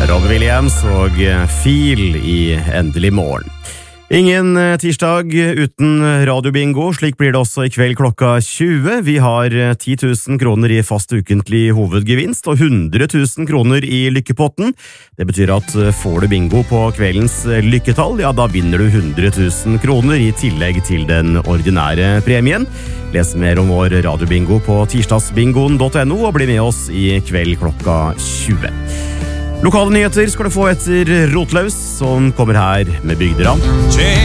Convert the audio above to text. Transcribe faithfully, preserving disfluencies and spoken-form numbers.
Robbie Williams og Feel i Endelig morgen. Ingen tirsdag uten radiobingo, slik blir det også i kveld klokka tjue. Vi har ti tusen kroner i fast ukentlig hovedgevinst og hundre tusen kroner i lykkepotten. Det betyr at får du bingo på kveldens lykketall, ja da vinner du hundre tusen kroner i tillegg til den ordinære premien. Les mer om vår radiobingo på tirsdagsbingoen punktum no og bli med oss i kveld klokka tjue. Lokale nyheter skal du få etter Rotlaus, som kommer her med Bygderan.